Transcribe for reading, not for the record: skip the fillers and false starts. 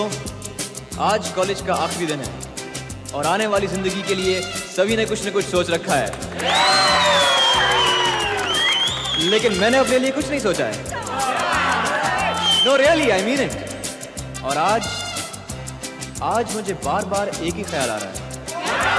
आज कॉलेज का आखिरी दिन है और आने वाली जिंदगी के लिए सभी ने कुछ न कुछ सोच रखा है, लेकिन मैंने अपने लिए कुछ नहीं सोचा है। No really, I mean it. और आज मुझे बार बार एक ही ख्याल आ रहा है।